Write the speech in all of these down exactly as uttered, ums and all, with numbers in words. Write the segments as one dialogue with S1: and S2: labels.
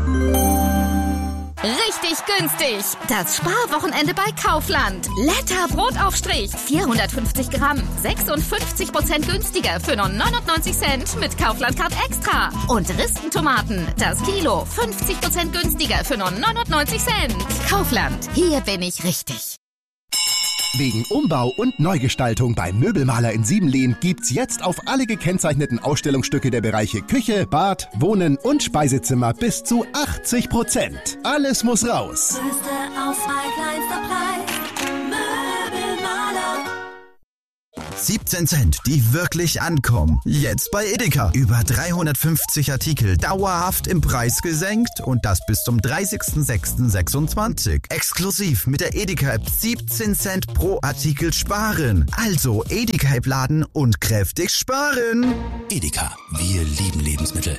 S1: Richtig günstig. Das Sparwochenende bei Kaufland. Letter Brotaufstrich. vierhundertfünfzig Gramm. sechsundfünfzig Prozent günstiger für nur neunundneunzig Cent mit Kaufland Card Extra. Und Ristentomaten. Das Kilo. fünfzig Prozent günstiger für nur neunundneunzig Cent. Kaufland. Hier bin ich richtig.
S2: Wegen Umbau und Neugestaltung beim Möbelmaler in Siebenlehn gibt's jetzt auf alle gekennzeichneten Ausstellungsstücke der Bereiche Küche, Bad, Wohnen und Speisezimmer bis zu achtzig Prozent. Alles muss raus.
S3: Größte Auswahl, kleinster Preis. Möbelmaler.
S4: siebzehn Cent, die wirklich ankommen. Jetzt bei Edeka. Über dreihundertfünfzig Artikel dauerhaft im Preis gesenkt und das bis zum dreißigsten sechsten sechsundzwanzig. Exklusiv mit der Edeka-App siebzehn Cent pro Artikel sparen. Also Edeka-App laden und kräftig sparen.
S5: Edeka, wir lieben Lebensmittel.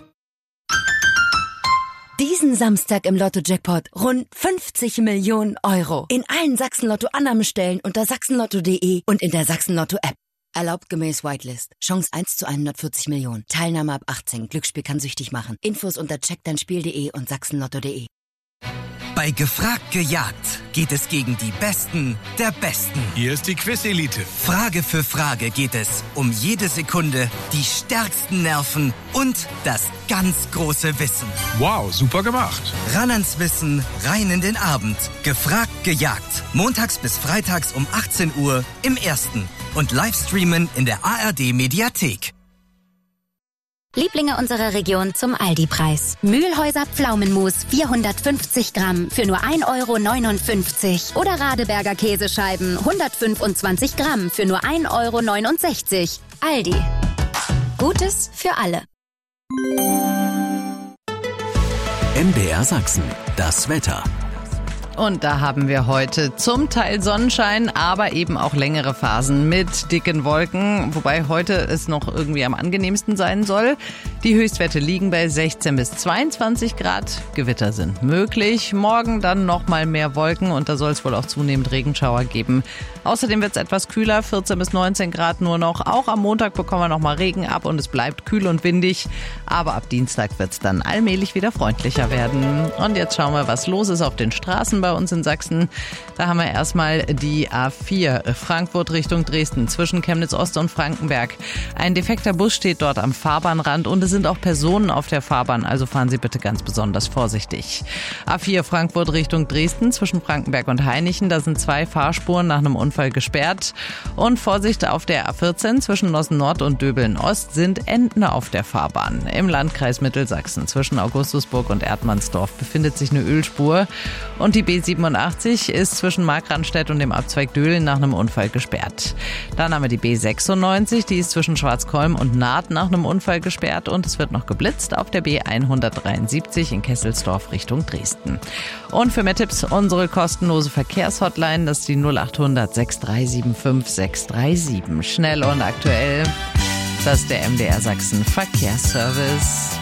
S6: Diesen Samstag im Lotto-Jackpot rund fünfzig Millionen Euro. In allen Sachsen-Lotto-Annahmestellen unter sachsenlotto punkt de und in der Sachsen-Lotto-App. Erlaubt gemäß Whitelist. Chance eins zu hundertvierzig Millionen. Teilnahme ab achtzehn. Glücksspiel kann süchtig machen. Infos unter check dein spiel punkt de und sachsenlotto punkt de.
S7: Bei Gefragt gejagt geht es gegen die Besten der Besten.
S8: Hier ist die Quiz-Elite.
S7: Frage für Frage geht es um jede Sekunde, die stärksten Nerven und das ganz große Wissen.
S8: Wow, super gemacht.
S7: Ran ans Wissen, rein in den Abend. Gefragt gejagt. Montags bis freitags um achtzehn Uhr im Ersten. Und Livestreamen in der A R D-Mediathek.
S9: Lieblinge unserer Region zum Aldi-Preis. Mühlhäuser Pflaumenmus vierhundertfünfzig Gramm für nur ein Euro neunundfünfzig. Oder Radeberger Käsescheiben hundertfünfundzwanzig Gramm für nur ein Euro neunundsechzig. Aldi. Gutes für alle.
S5: M D R Sachsen, das Wetter.
S10: Und da haben wir heute zum Teil Sonnenschein, aber eben auch längere Phasen mit dicken Wolken, wobei heute es noch irgendwie am angenehmsten sein soll. Die Höchstwerte liegen bei sechzehn bis zweiundzwanzig Grad. Gewitter sind möglich. Morgen dann nochmal mehr Wolken und da soll es wohl auch zunehmend Regenschauer geben. Außerdem wird es etwas kühler, vierzehn bis neunzehn Grad nur noch. Auch am Montag bekommen wir nochmal Regen ab und es bleibt kühl und windig. Aber ab Dienstag wird es dann allmählich wieder freundlicher werden. Und jetzt schauen wir, was los ist auf den Straßen bei uns in Sachsen. Da haben wir erstmal die A vier, Frankfurt Richtung Dresden, zwischen Chemnitz Ost und Frankenberg. Ein defekter Bus steht dort am Fahrbahnrand und es sind auch Personen auf der Fahrbahn, also fahren Sie bitte ganz besonders vorsichtig. A vier, Frankfurt Richtung Dresden, zwischen Frankenberg und Hainichen, da sind zwei Fahrspuren nach einem Unfall gesperrt. Und Vorsicht auf der A vierzehn, zwischen Nossen Nord und Döbeln Ost, sind Enten auf der Fahrbahn. Im Landkreis Mittelsachsen, zwischen Augustusburg und Erdmannsdorf, befindet sich eine Ölspur und die B siebenundachtzig ist zwischen Markranstädt und dem Abzweig Döhlen nach einem Unfall gesperrt. Dann haben wir die B sechsundneunzig, die ist zwischen Schwarzkolm und Naht nach einem Unfall gesperrt und es wird noch geblitzt auf der B hundertdreiundsiebzig in Kesselsdorf Richtung Dresden. Und für mehr Tipps unsere kostenlose Verkehrshotline, das ist die null achthundert sechs drei sieben fünf sechs drei sieben. Schnell und aktuell, das ist der M D R Sachsen Verkehrsservice.